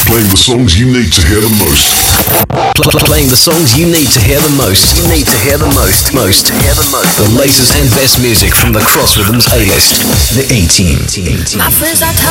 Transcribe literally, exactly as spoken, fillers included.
Playing the songs you need to hear the most. Pl- playing the songs you need to hear the most. You need to hear the most. Most. Hear the most. The latest and best music from the Cross Rhythms A-list. The A-Team. My friends are